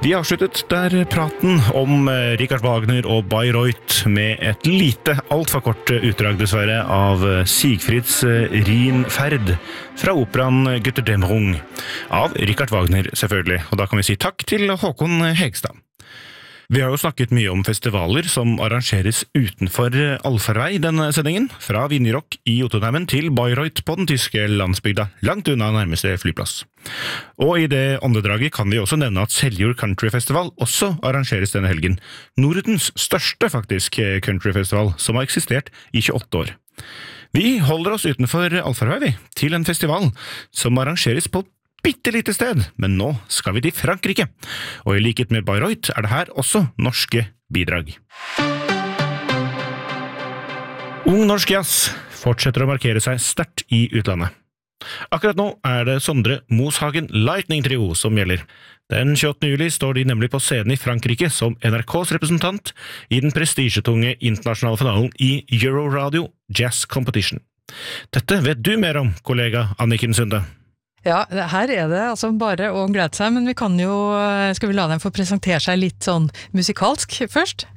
Vi avsluttet der praten om Richard Wagner og Bayreuth med et lite, alt for kort utdrag dessverre av Siegfrieds Rhinferd fra operaen Götterdämmerung av Richard Wagner selvfølgelig, og da kan vi si takk til Håkon Hegstad. Vi har jo snakket mye om festivaler som arrangeres utenfor Alfarvei denne sendingen, fra Vinjerock i Jotunheimen til Bayreuth på den tyske landsbygda, langt unna nærmeste flyplass. Og i det åndedraget kan vi også nevne at Seljord Country Festival også arrangeres denne helgen. Nordens største faktisk countryfestival, som har eksistert i 28 år. Vi holder oss utenfor Alfarvei til en festival som arrangeres på bittelite sted, men nå skal vi til Frankrike. Og i likhet med Bayreuth det her også norske bidrag. Ung norsk jazz fortsetter å markere seg sterkt i utlandet. Akkurat nå det Sondre Moshagen Lightning Trio som gjelder. Den 28. juli står de nemlig på scenen i Frankrike som NRKs representant i den prestisjetunge internasjonale finalen i Euroradio Jazz Competition. Dette vet du mer om, kollega Anniken Sunde. Ja, her det altså bare å glede seg, men vi kan jo, skal vi la dem få presentere seg litt sånn musikalsk først?